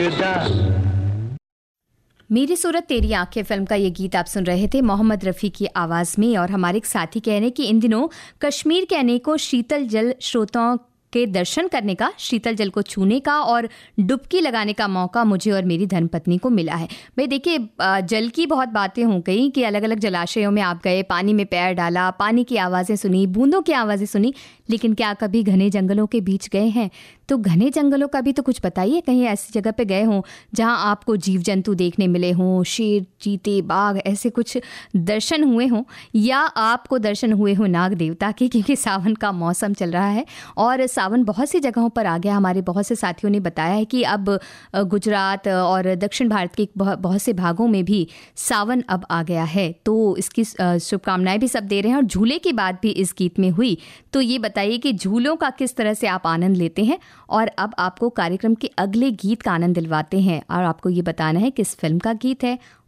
रुकदा। मेरी सूरत तेरी आंखें फिल्म का ये गीत आप सुन रहे थे मोहम्मद रफ़ी की आवाज़ में। और हमारे एक साथी कह रहे हैं कि इन दिनों कश्मीर के अनेकों शीतल जल स्रोतों के दर्शन करने का, शीतल जल को छूने का और डुबकी लगाने का मौका मुझे और मेरी धर्मपत्नी को मिला है। भाई देखिए, जल की बहुत बातें हो गई कि अलग अलग जलाशयों में आप गए, पानी में पैर डाला, पानी की आवाज़ें सुनी, बूंदों की आवाज़ें सुनी, लेकिन क्या कभी घने जंगलों के बीच गए हैं? तो घने जंगलों का भी तो कुछ बताइए। कहीं ऐसी जगह पे गए हों जहां आपको जीव जंतु देखने मिले हों, शेर, चीते, बाघ, ऐसे कुछ दर्शन हुए हों, या आपको दर्शन हुए हों नाग देवता के, क्योंकि सावन का मौसम चल रहा है और सावन बहुत सी जगहों पर आ गया। हमारे बहुत से साथियों ने बताया है कि अब गुजरात और दक्षिण भारत के बहुत से भागों में भी सावन अब आ गया है। तो इसकी शुभकामनाएं भी सब दे रहे हैं। और झूले की बात भी इस गीत में हुई, तो ये बताइए कि झूलों का किस तरह से आप आनंद लेते हैं। और अब आपको कार्यक्रम के अगले गीत का आनंद दिलवाते हैं और आपको ये बताना है किस फिल्म का गीत है